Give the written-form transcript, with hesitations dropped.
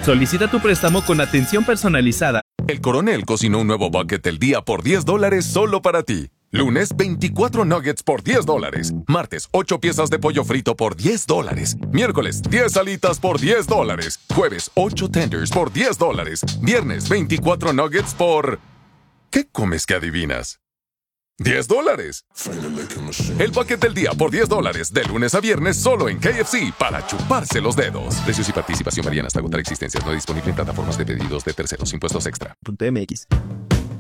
Solicita tu préstamo con atención personalizada. El Coronel cocinó un nuevo bucket del día por $10 solo para ti. Lunes, 24 nuggets por $10. Martes, 8 piezas de pollo frito por $10. Miércoles, 10 alitas por $10. Jueves, 8 tenders por $10. Viernes, 24 nuggets por... ¿Qué comes que adivinas? $10. El bucket del día por $10, de lunes a viernes solo en KFC para chuparse los dedos. Precios y participación varían hasta agotar existencias. No disponible en plataformas de pedidos de terceros. Impuestos extra. .mx